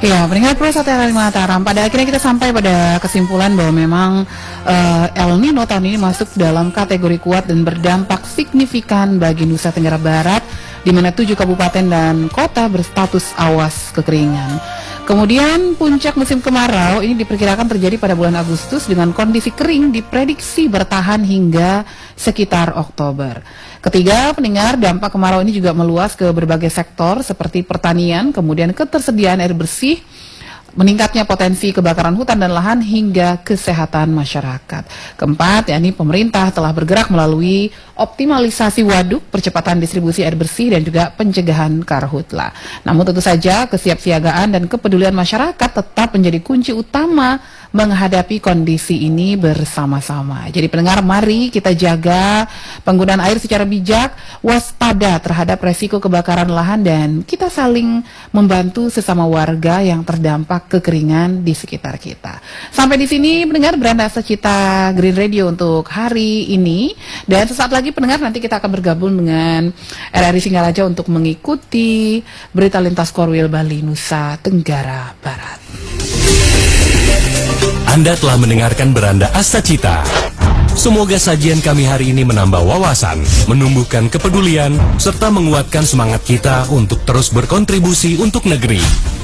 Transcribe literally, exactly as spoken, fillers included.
Ya, pendengar Pro Sate Mataram, pada akhirnya kita sampai pada kesimpulan bahwa memang uh, El Nino tahun ini masuk dalam kategori kuat dan berdampak signifikan bagi Nusa Tenggara Barat, di mana tujuh kabupaten dan kota berstatus awas kekeringan. Kemudian puncak musim kemarau ini diperkirakan terjadi pada bulan Agustus dengan kondisi kering diprediksi bertahan hingga sekitar Oktober. Ketiga, pendengar, dampak kemarau ini juga meluas ke berbagai sektor seperti pertanian, kemudian ketersediaan air bersih, meningkatnya potensi kebakaran hutan dan lahan hingga kesehatan masyarakat. Keempat, yakni pemerintah telah bergerak melalui optimalisasi waduk, percepatan distribusi air bersih dan juga pencegahan karhutla. Namun tentu saja kesiapsiagaan dan kepedulian masyarakat tetap menjadi kunci utama menghadapi kondisi ini bersama-sama. Jadi pendengar, mari kita jaga penggunaan air secara bijak, waspada terhadap resiko kebakaran lahan, dan kita saling membantu sesama warga yang terdampak kekeringan di sekitar kita. Sampai di sini pendengar Beranda Secita Green Radio untuk hari ini, dan sesaat lagi pendengar nanti kita akan bergabung dengan R R I Singaraja untuk mengikuti berita lintas Korwil Bali Nusa Tenggara Barat. Anda telah mendengarkan Beranda Astacita. Semoga sajian kami hari ini menambah wawasan, menumbuhkan kepedulian, serta menguatkan semangat kita untuk terus berkontribusi untuk negeri.